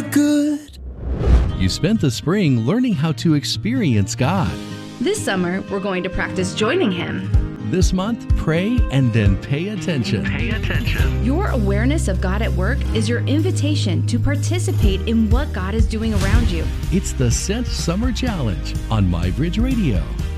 you're good. You spent the spring learning how to experience God. This summer, we're going to practice joining Him. This month, pray and then pay attention. Pay attention. Your awareness of God at work is your invitation to participate in what God is doing around you. It's the Sent Summer Challenge on MyBridge Radio.